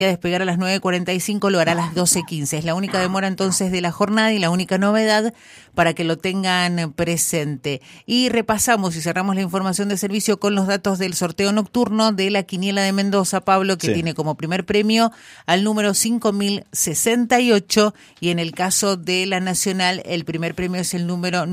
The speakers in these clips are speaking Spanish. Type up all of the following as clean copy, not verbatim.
a despegar a las 9:45, lo hará a las 12:15. Es la única demora entonces de la jornada y la única novedad para que lo tengan presente. Y repasamos y cerramos la información de servicio con los datos del sorteo nocturno de la Quiniela de Mendoza, Pablo, que tiene como primer premio al número 5068, y en el caso de la Nacional el primer premio es el número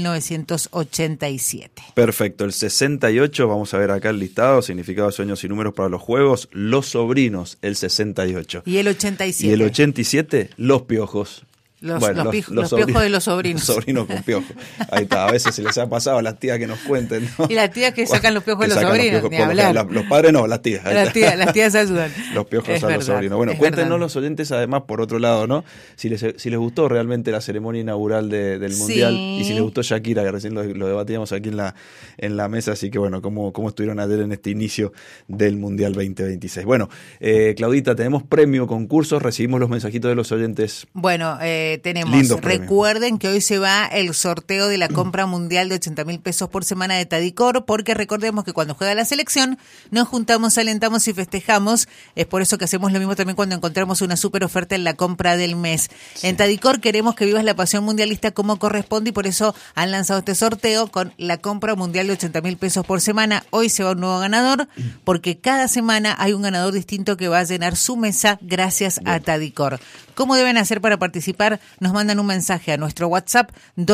9987. Perfecto, el 68, vamos a ver acá el listado, significado de sueños y números para los juegos, Los Sobrinos, el 68. Y el 87. Y el 87, Los Piojos. Los piojos de los sobrinos. Los sobrinos con piojos. Ahí está, a veces se les ha pasado a las tías que nos cuenten, ¿no? Y las tías que sacan los piojos de los sobrinos, ni hablar. Los padres no, las tías. Las tías ayudan. Los piojos a los sobrinos. Bueno, cuéntenos los oyentes, además, por otro lado, ¿no? Si les gustó realmente la ceremonia inaugural del Mundial, y si les gustó Shakira, que recién lo debatíamos aquí en la mesa, así que bueno, cómo estuvieron ayer en este inicio del Mundial 2026. Bueno, Claudita, tenemos premio, concursos, recibimos los mensajitos de los oyentes. Bueno, tenemos, recuerden que hoy se va el sorteo de la compra mundial de 80.000 pesos por semana de Tadicor, porque recordemos que cuando juega la selección nos juntamos, alentamos y festejamos. Es por eso que hacemos lo mismo también cuando encontramos una super oferta en la compra del mes. Sí. En Tadicor queremos que vivas la pasión mundialista como corresponde, y por eso han lanzado este sorteo con la compra mundial de 80.000 pesos por semana. Hoy se va un nuevo ganador, porque cada semana hay un ganador distinto que va a llenar su mesa gracias a Tadicor. ¿Cómo deben hacer para participar? Nos mandan un mensaje a nuestro WhatsApp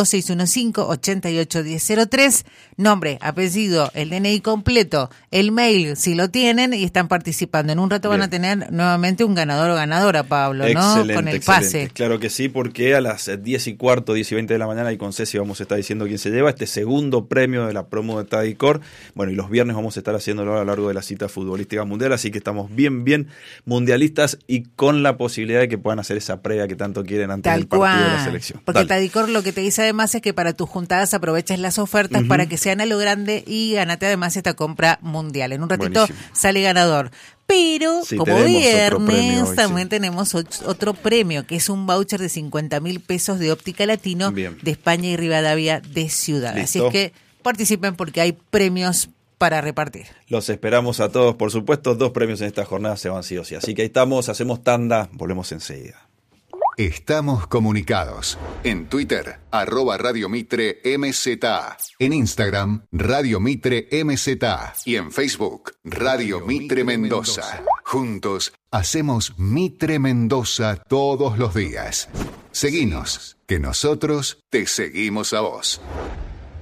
2615-881003, nombre, apellido, el DNI completo, el mail si lo tienen, y están participando. En un rato van a tener nuevamente un ganador o ganadora, Pablo, ¿no? Excelente, con el excelente. pase. Claro que sí, porque a las 10:15, 10:20 de la mañana, y con Ceci vamos a estar diciendo quién se lleva este segundo premio de la promo de Tadicor. Bueno, y los viernes vamos a estar haciéndolo a lo largo de la cita futbolística mundial, así que estamos bien mundialistas, y con la posibilidad de que puedan hacer esa previa que tanto quieren antes del partido de la selección. Porque Tadicor lo que te dice además es que para tus juntadas aproveches las ofertas para que sean a lo grande, y ganate además esta compra mundial. En un ratito sale ganador. Pero, como viernes, también tenemos otro premio, que es un voucher de 50.000 pesos de Óptica Latino de España y Rivadavia de Ciudad. ¿Listo? Así es que participen, porque hay premios para repartir. Los esperamos a todos, por supuesto. 2 premios en esta jornada se van sí o sí. Así que ahí estamos, hacemos tanda, volvemos enseguida. Estamos comunicados. En Twitter, @Radio Mitre MZA. En Instagram, Radio Mitre MZA. Y en Facebook, Radio Mitre Mendoza. Juntos hacemos Mitre Mendoza todos los días. Seguinos, que nosotros te seguimos a vos.